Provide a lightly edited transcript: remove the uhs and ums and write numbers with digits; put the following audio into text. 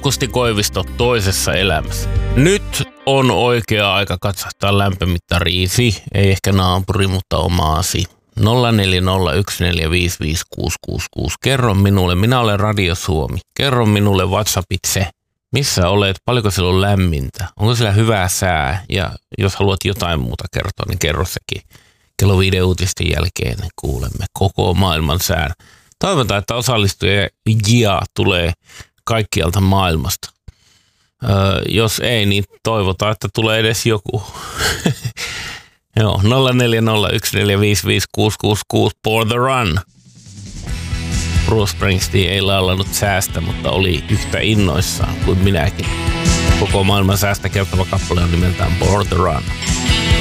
Aukusti Koivisto toisessa elämässä. Nyt on oikea aika katsahtaa lämpömittariisi, ei ehkä naapuri, mutta omaasi. 0401455666. Kerro minulle, minä olen Radio Suomi. Kerro minulle WhatsAppitse, missä olet, paljonko siellä on lämmintä, onko siellä hyvää sää ja jos haluat jotain muuta kertoa, niin kerro sekin. Kello 5 uutisten jälkeen kuulemme koko maailman sään. Toivotaan, että osallistujia tulee kaikkialta maailmasta. Jos ei, niin toivotaan, että tulee edes joku. Joo, 0401455666 for the run. Bruce Springsteen ei laulannut säästä, mutta oli yhtä innoissaan kuin minäkin. Koko maailman säästä kertova kappale on nimeltään For the Run.